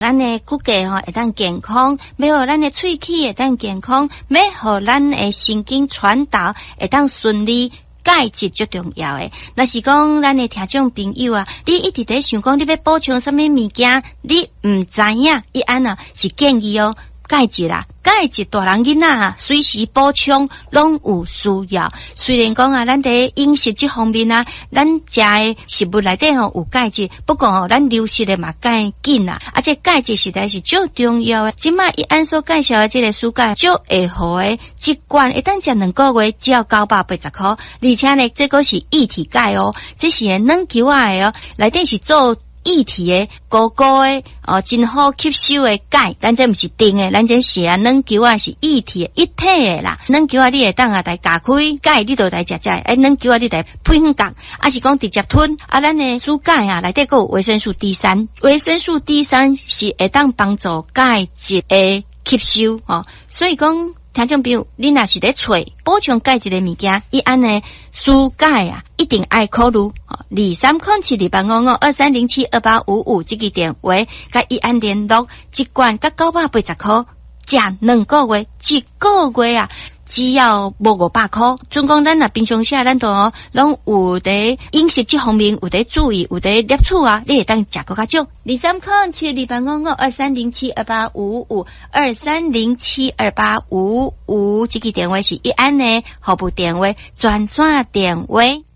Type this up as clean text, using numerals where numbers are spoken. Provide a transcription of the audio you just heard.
咱的骨骼会当健康，要互咱的喙齿会当健康，要互咱的神经传导会当顺利。钙质最重要诶，若是讲咱的听众朋友啊，你一直在想讲你要补充什么物件，你唔知影，伊安啊是建议哦。钙质啦，钙质大人囡仔啊，随时补充拢有需要。虽然讲啊，咱在饮食这方面啊，咱食的食物内底吼有钙质，不过吼咱流失的嘛钙紧啦，而且钙质实在是最重要的。即卖伊按所介绍的这个蔬钙，就会好的一罐，一旦食2个月只要980块，而且呢，这个是液体钙哦，这是软球仔的哦，内底是做。液体的、高高的真好吸收的钙，咱这不是定的，咱这是软球啊，是液体的、一体的啦。软球啊，你会当来加开钙，你就来食。软球啊，你来配合讲，是讲直接吞。咱的蔬钙啊，内底有维生素 D3， 维生素 D3 是会当帮助钙质的吸收所以讲。听众朋友，你若是咧找补充钙质的物件，伊安呢蔬钙啊，一定爱考虑2307-255-2307-2855这个电话，甲伊安联络，一罐甲980块，食2个月，1个月啊，只要无500块。总讲咱平常时咱都拢有伫饮食这方面有伫注意，有伫摄取啊，你会当食个较少。2307-255-2307-2855这个电话是伊安的服务电话，专线电话。